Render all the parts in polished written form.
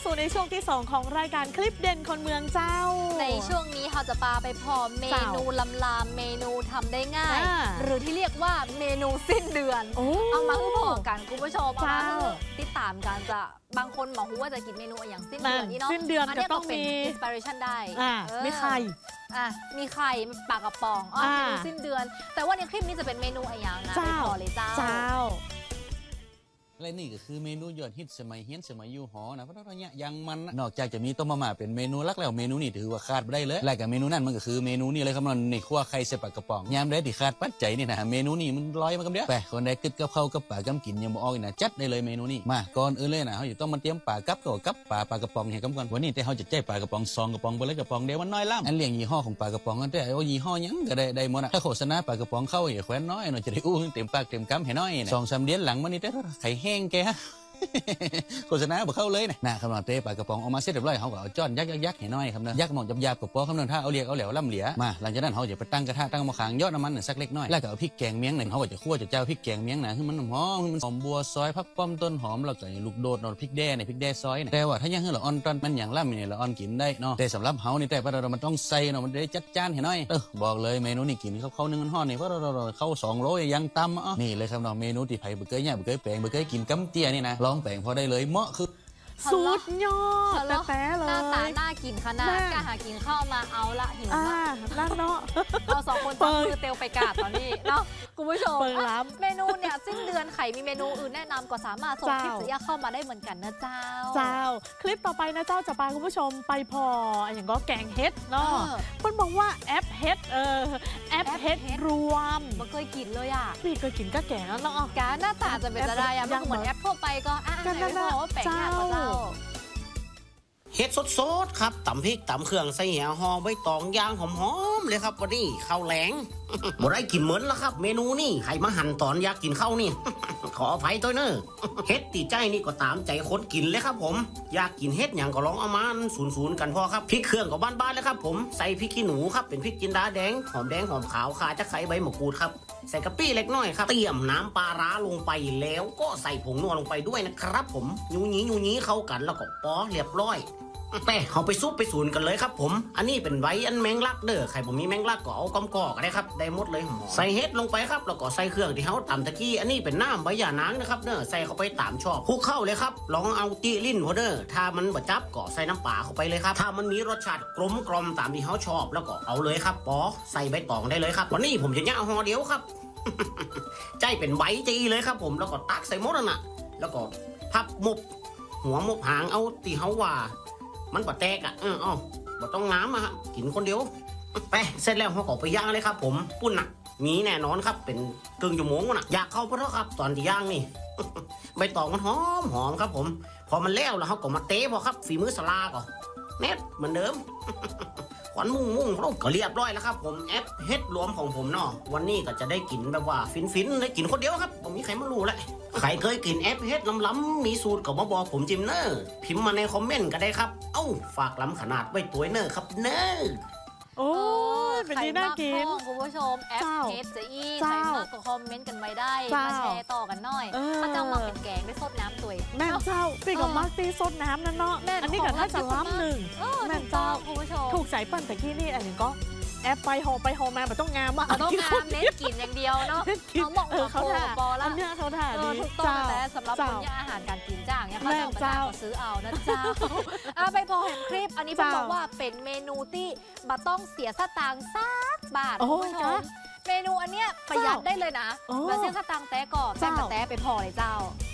สู่ในช่วงที่2ของรายการคลิปเด่นคนเมืองเจ้าในช่วงนี้เราจะพาไปพอเมนูลำเมนูทำได้ง่ายหรือที่เรียกว่าเมนูสิ้นเดือนเอามาให้พอกันคุณผู้ชมเอามาติดตามกันจะบางคนบอกว่าจะกินเมนูอย่างสิ้นเดือนนี่เนาะสิ้นเดือนก็ต้องมีอินสปิเรชันได้มีไข่มีไข่ปลากระป๋องเมนูสิ้นเดือนแต่ว่าในคลิปนี้จะเป็นเมนูอะไรอย่างนะไปพอเลยเจ้าและนี่ก็คือเมนูยอดฮิตสมัยเฮียนสมัยอยู่หอนะเพราะตอนนี้ยังมันนอกจากจะมีต้มมาม่าเป็นเมนูลักแล้วเมนูนี่ถือว่าขาดไม่ได้เลยและกับเมนูนั่นมันก็คือเมนูนี่เลยครับมันในขั้วไข่ใส่ปลากระป๋องยามได้ที่ขาดปัจจัยนี่นะเมนูนี่มันลอยมากันเดียวไปคนใดกึดกับเข้ากับปลากำกินยังบ่ออกนะจัดได้เลยเมนูนี้มาก่อนเลยนะเขาอยู่ต้องมาเตรียมปลากับกับปลากระป๋องให้กำกันวันนี้แต่เขาจะใจปลากระป๋อง2กระป๋องไปเลยกระป๋องเดียวมันน้อยล่ำอันเลี้ยงยี่ห้อของปลากระป๋องกันแต่เอายี่ห้อยังก็ได้หมดนะถ้าโฆษณาปลากระป๋องเข้าอย่าแขวนน้อยหน่อยจะได้อู้เต็มปากเต็มคำให้น้อย2-3 เดือนหลังมันนี่แต่ไข่แห้งแกโฆษณาบอกเข้าเลยนะคำนวณเตะปลากระป๋องออกมาเสร็จเรียบร้อยเขาก็เอาจ้อนยักให้น้อยครับเนอะยักหมองหยาบๆกับปอคำนวณถ้าเอาเรียกเอาแหลวล่ำเหลียมาหลังจากนั้นเขาจะไปตั้งกระทะตั้งมะขามยอดน้ำมันสักเล็กน้อยแล้วก็เอาพริกแกงเมียงหนึ่งเขาก็จะคั่วจะเจ้าพริกแกงเมียงนะคือมันหอมมันหอมบัวซอยพักป้อมต้นหอมแล้วก็ลูกโดดนอนพริกแด้ซอยแต่ว่าถ้ายังให้เราอ่อนตอนมันอย่างล่ำเนี่ยเราอ่อนกินได้เนาะแต่สำหรับเขานี่แต่ว่าเรามันต้องใส่เนาะมันได้จัดจ้านให้น้อยบอกเลยเมนูนี้กินเขานึ่งห่อนี่เพราะเราเข้า2 โลยังตำนี่เลยครับเนาะเมนูที่ไผ่เบเกยเนี่ยเบเกยแปลงเบเกยกินกำเตี้ยนี่นะลองแปลงพอได้เลยเหมาะคือสุดยอดแป๊ะเลยหน้าตาน่ากินขนาดกะหากินข้าวมาเอาละหิวมากนั่นเนาะเรา2 คนจับมือเตียวไปกาดตอนนี้เนาะคุณผู้ชมเมนูเนี่ยสิ้นเดือนไข่มีเมนูอื่นแนะนำก็สามารถส่งคลิปสุดยอดเข้ามาได้เหมือนกันนะเจ้าคลิปต่อไปนะเจ้าจะพาคุณผู้ชมไปพออย่างก็แกงเฮ็ดเนาะคนบอกว่าแอปเฮ็ดแอปเฮ็ดรวมมันเคยกินเลยอ่ะพี่เคยกินก็แกงแล้วเนาะแกหน้าตาจะเป็นอะไรอ่ะมันเหมือนแอปทั่วไปก็ไม่บอกว่าแปลกมากกว่าเจ้าเฮ็ดสดๆครับตำพริกตำเครื่องใส่เหี่ยวห่อใบตองย่างหอมๆเลยครับวันนี้ข้าวแหลงบ่ได้กินเหมือนละครับเมนูนี่ใครมาหั่นตอนอยากกินข้าวนี่ ขออภัยตัวเนอะเฮ็ดตีใจนี่ก็ตามใจคนกินเลยครับผมอยากกินเฮ็ดอย่างก็ลองเอามาศูนย์กันพอครับพริกเครื่องก็บ้านๆเลยครับผมใส่พริกขี้หนูครับเป็นพริกจินดาแดงหอมแดงหอมขาวข่าตะไคร้ใบมะกรูดครับใส่กะปิเล็กน้อยครับเตรียมน้ำปลาร้าลงไปแล้วก็ใส่ผงนัวลงไปด้วยนะครับผมยูนี้เข้ากันแล้วก็ป๊อกเรียบร้อยแต่เขาไปซุปไปศูนย์กันเลยครับผมอันนี้เป็นไว้อันแมงลักเด้อใครผมมีแมงลักก็เอากำกอกได้ครับได้หมดเลยใส่เฮ็ดลงไปครับแล้วก็ใส่เครื่องที่เขาตำตะกี้อันนี้เป็นน้ำใบหย่านางนะครับเด้อใส่เข้าไปตามชอบคลุกเข้าเลยครับลองเอาตีลิ้นพอเด้อถ้ามันบะจับก็ใส่น้ำปลาเข้าไปเลยครับถ้ามันมีรสชาติกลมตามที่เขาชอบแล้วก็เอาเลยครับปอใส่ใบตองได้เลยครับวันนี้ผมจะย่างห่อเดียวครับ ใจเป็นใบจีเลยครับผมแล้วก็ตักใส่หมดน่ะแล้วก็พับมุบหัวมุบหางเอาตีเขาว่ามันบะแตกอ่ะบะต้องน้ำอะกินคนเดียวไปเสร็จแล้วเขาก็ไปย่างเลยครับผมปุ้นน่ะมีแน่นอนครับเป็นกึ่งชั่วโมงน่ะอยากเข้าเพราะครับตอนที่ย่างนี่ ใบตองมันหอมครับผมพอมันแล้วเขาก็มาเตะพอครับฝีมือสลาก็เน็ตเหมือนเดิม ขวัญมุ่งก็เรียบร้อยแล้วครับผมแอปเฮ็ดรวมของผมเนาะวันนี้ก็จะได้กินแบบว่าฟินได้กินคนเดียวครับผมมีใครมารู้แหละใครเคยกินแอปเฮ็ดล้ำๆมีสูตรก็มาบอกผมจิมเนอร์พิมพ์มาในคอมเมนต์ก็ได้ครับฝากล้ำขนาดไว้ตัวเนอร์ครับเนอร์โอ้เป็นดีน่ากินคุณผู้ชมแอปเฮ็ดจะอี้ใครมากก็คอมเมนต์กันไว้ได้มาแชร์ต่อกันหน่อยถ้าเจ้ามาเป็นแกงได้ซดน้ำตัวแม่เจ้าพี่กับมาร์ตี้ซดน้ำนั่นเนาะอันนี้ก็น่าจะล้ำหนึ่งแม่เจ้าคุณผู้ชมถูกใจเปิ้ลแต่ที่นี่อันนี้ก็แอปไปโฮมาแบบต้องงามมากต้องงามเน้นกินอย่างเดียวเนาะเขาบอกเขาถ่าปอแล้วอันนี้เขาถ่าถูกต้องแต่สำหรับคนที่อาหารการกินจ้างเนี่ยเขาจะมาซื้อเอานะเจ้าไปพอเห็นคลิปอันนี้บอกว่าเป็นเมนูที่บ่ต้องเสียสตางค์สักบาทคุณผู้ชมเมนูอันเนี้ยประหยัดได้เลยนะมาเสียสตางค์แต่ก่อนแต่มาแต่ไปพอเลยเจ้า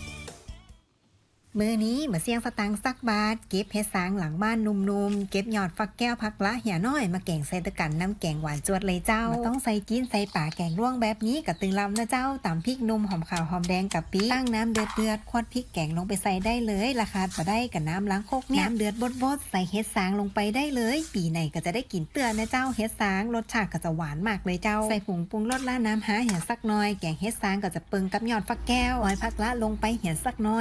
มื้อนี้มาเสี่ยงสตังค์สักบาทเก็บเฮ็ดสางหลังบ้านนุ่มๆเก็บยอดฟักแก้วพักละเหี่ยน้อยมาแกงใส่ตะกันน้ำแกงหวานจวดเลยเจ้าต้องใส่กินใส่ป่าแกงร่วงแบบนี้กับตึงลำนะเจ้าตำพริกนุ่มหอมขาวหอมแดงกับปีตั้งน้ำเดือดควดพริกแกงลงไปใส่ได้เลยราคาบ่ได้กับน้ำล้างโคกน้ำเดือดบดใส่เฮ็ดสางลงไปได้เลยปีไหนก็จะได้กินเตือนนะเจ้าเฮ็ดสางรสชาติก็จะหวานมากเลยเจ้าใส่ผงปรุงรสละน้ำหาเหี่ยสักหน่อยแกงเฮ็ดสางก็จะเปิงกับยอดฟักแก้วลอยพักละลงไปเหี่ยสักน้อย